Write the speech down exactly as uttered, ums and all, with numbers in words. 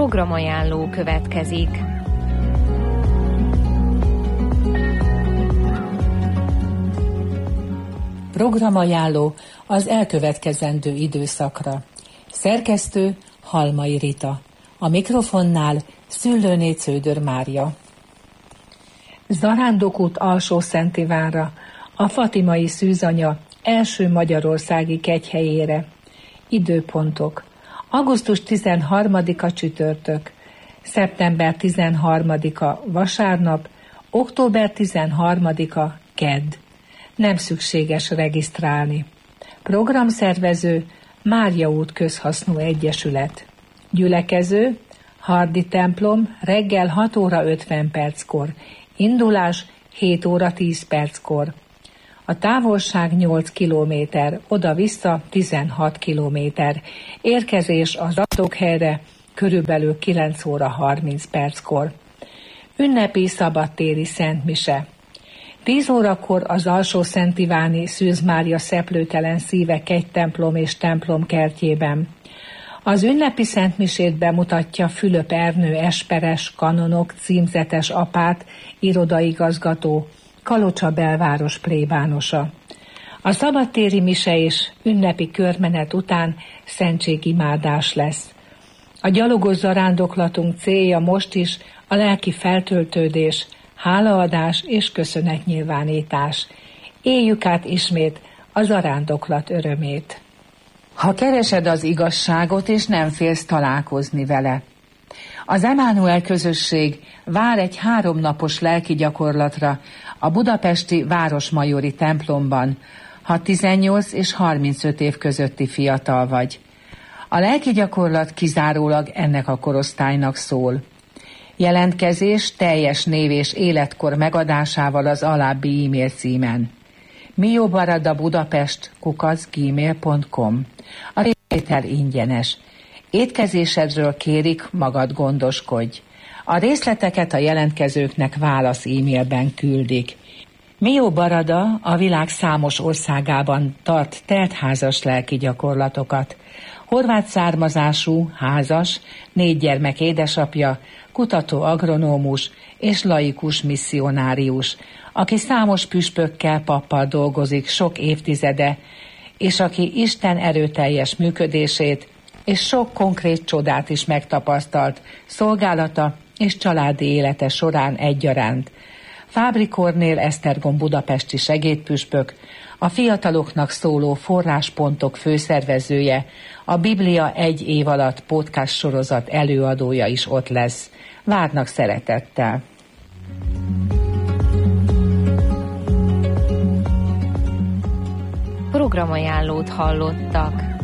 Programajánló következik. Programajánló az elkövetkezendő időszakra. Szerkesztő Halmai Rita. A mikrofonnál Szüllőné Cződör Mária. Zarándokút Alsó-Szentivánra, a fatimai szűzanya első magyarországi kegyhelyére. Időpontok: augusztus tizenharmadika csütörtök, szeptember tizenharmadika vasárnap, október tizenharmadika kedd. Nem szükséges regisztrálni. Programszervező Mária út Közhasznú Egyesület. Gyülekező Hardi templom reggel hat óra ötven perckor. Indulás hét óra tíz perckor. A távolság nyolc kilométer, oda-vissza tizenhat kilométer. Érkezés az raktókhelyre körülbelül kilenc óra harminc perckor. Ünnepi szabadtéri szentmise. tíz órakor az Alsó-Szentiváni Szűz Mária Szeplőtelen Szíve kegytemplom és templom kertjében. Az ünnepi szentmisét bemutatja Fülöp Ernő esperes, kanonok, címzetes apát, irodaigazgató, Kalocsa belváros plébánosa. A szabadtéri mise és ünnepi körmenet után szentségimádás lesz. A gyalogos zarándoklatunk célja most is a lelki feltöltődés, hálaadás és köszönetnyilvánítás. Éljük át ismét a zarándoklat örömét. Ha keresed az igazságot, és nem félsz találkozni vele. Az Emánuel közösség vár egy háromnapos lelki gyakorlatra a budapesti Városmajori templomban, ha tizennyolc és harmincöt év közötti fiatal vagy. A lelki gyakorlat kizárólag ennek a korosztálynak szól. Jelentkezés teljes név és életkor megadásával az alábbi e-mail címen: miobaradabudapest kukac gmail pont com. A részvétel ingyenes. Étkezésedről kérik, magad gondoskodj. A részleteket a jelentkezőknek válasz e-mailben küldik. Mio Barada a világ számos országában tart teltházas lelki gyakorlatokat. Horvát származású, házas, négy gyermek édesapja, kutató agronómus és laikus misszionárius, aki számos püspökkel, pappal dolgozik sok évtizede, és aki Isten erőteljes működését és sok konkrét csodát is megtapasztalt szolgálata és családi élete során egyaránt. Fábri Kornél Esztergom budapesti segédpüspök, a fiataloknak szóló forráspontok főszervezője, a Biblia egy év alatt podcast sorozat előadója is ott lesz. Várnak szeretettel! Programajánlót hallottak.